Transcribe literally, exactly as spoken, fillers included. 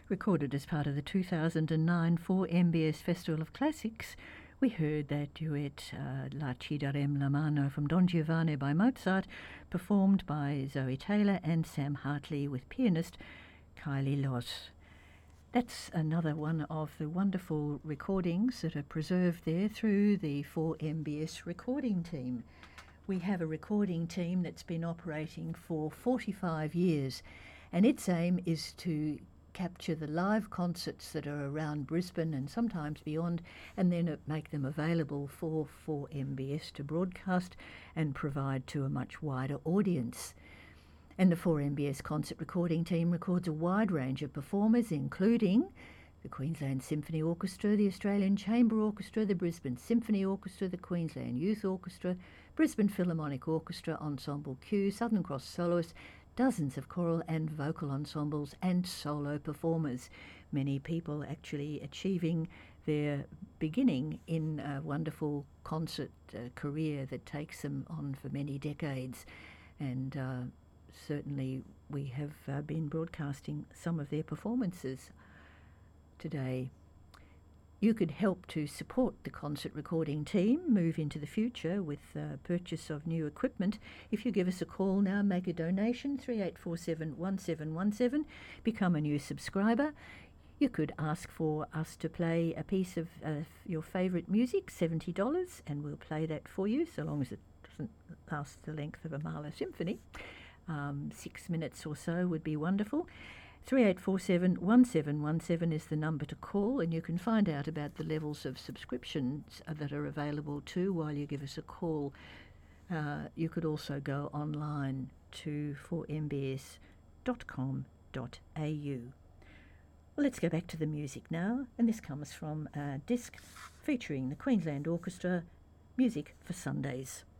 Recorded as part of the two thousand nine four M B S Festival of Classics, we heard that duet uh, La Ci darem la mano from Don Giovanni by Mozart, performed by Zoe Taylor and Sam Hartley with pianist Kylie Loss. That's another one of the wonderful recordings that are preserved there through the four M B S recording team. We have a recording team that's been operating for forty-five years, and its aim is to capture the live concerts that are around Brisbane and sometimes beyond, and then make them available for four M B S to broadcast and provide to a much wider audience. And the four M B S concert recording team records a wide range of performers, including the Queensland Symphony Orchestra, the Australian Chamber Orchestra, the Brisbane Symphony Orchestra, the Queensland Youth Orchestra, Brisbane Philharmonic Orchestra, Ensemble Q, Southern Cross Soloists, dozens of choral and vocal ensembles and solo performers. Many people actually achieving their beginning in a wonderful concert uh, career that takes them on for many decades. And uh, certainly we have uh, been broadcasting some of their performances today. You could help to support the concert recording team move into the future with uh, purchase of new equipment if you give us a call now, make a donation, three eight four seven, one seven one seven, become a new subscriber. You could ask for us to play a piece of uh, your favourite music, seventy dollars, and we'll play that for you so long as it doesn't last the length of a Mahler symphony. Um, six minutes or so would be wonderful. three eight four seven, one seven one seven is the number to call, and you can find out about the levels of subscriptions that are available too while you give us a call. Uh, you could also go online to four m b s dot com dot a u. Well, let's go back to the music now, and this comes from a disc featuring the Queensland Orchestra, Music for Sundays.